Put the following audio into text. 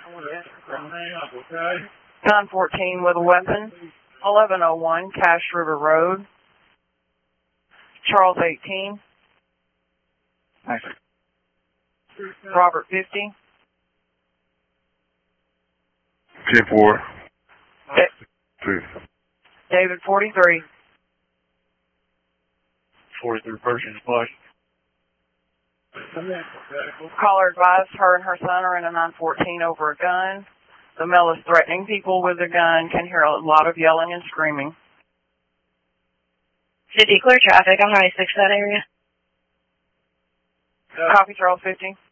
914 with a weapon. 1101 Cache River Road. Charles 18. Thanks. Robert 50. 10-4. David 43. 43 Pershing Flush. Caller advised her and her son are in a 914 over a gun. The male is threatening people with a gun. Can hear a lot of yelling and screaming. 50, clear traffic on Highway 6 that area. Copy, Charles 50.